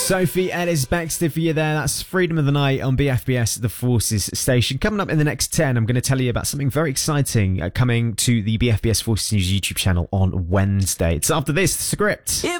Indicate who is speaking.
Speaker 1: Sophie Ellis Bextor for you there. That's Freedom of the Night on BFBS, the Forces station. Coming up in the next 10, I'm going to tell you about something very exciting coming to the BFBS Forces News YouTube channel on Wednesday. It's after this, the script.